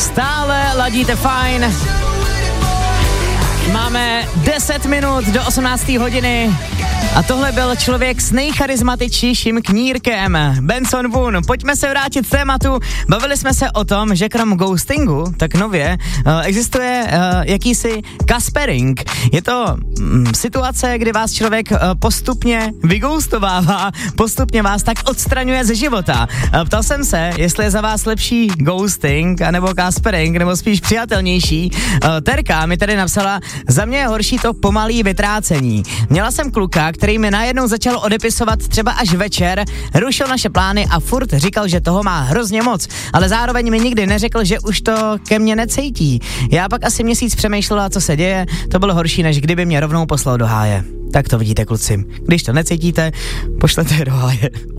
Stále ladíte fajn. Máme 10 minut do 18. hodiny a tohle byl člověk s nejcharizmatičtějším knírkem, Benson Boone. Pojďme se vrátit k tématu. Bavili jsme se o tom, že krom ghostingu, tak nově existuje jakýsi caspering. Je to situace, kdy vás člověk postupně vyghostovává, postupně vás tak odstraňuje ze života. Ptal jsem se, jestli je za vás lepší ghosting, anebo caspering, nebo spíš přijatelnější. Terka mi tady napsala, za mě je horší to pomalý vytrácení. Měla jsem kluka, který mi najednou začal odepisovat třeba až večer, rušil naše plány a furt říkal, že toho má hrozně moc, ale zároveň mi nikdy neřekl, že už to ke mně necítí. Já pak asi měsíc přemýšlela, co se děje, to bylo horší, než kdyby mě rovnou poslal do háje. Tak to vidíte, kluci. Když to necítíte, pošlete do háje.